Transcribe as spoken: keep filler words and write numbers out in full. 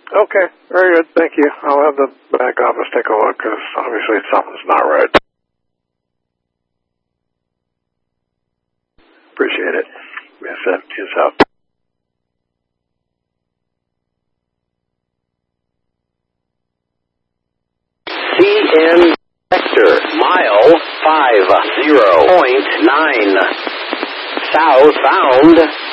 Okay, very good. Thank you. I'll have the back office take a look because obviously something's not right. Appreciate it. Yes, that is up. C N Vector, mile five zero point nine. Southbound.